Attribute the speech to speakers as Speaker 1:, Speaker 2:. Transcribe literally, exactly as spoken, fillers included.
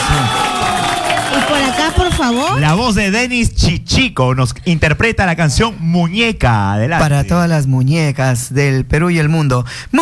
Speaker 1: Y por acá, por favor.
Speaker 2: La voz de Denis Chichico nos interpreta la canción Muñeca. Adelante.
Speaker 3: Para todas las muñecas del Perú y el mundo.